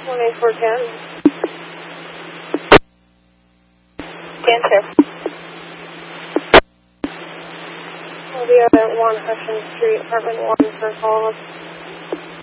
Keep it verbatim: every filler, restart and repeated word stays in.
one eight four ten. Answer. We'll be out at one Hutchins Street, apartment one for follow-up.